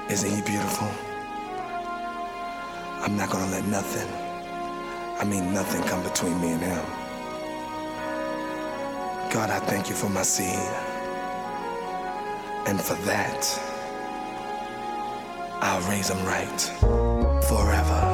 Isn't he beautiful? I'm not gonna let nothing, I mean nothing, come between me and him. God, I thank you for my seed. And for that, I'll raise him right forever.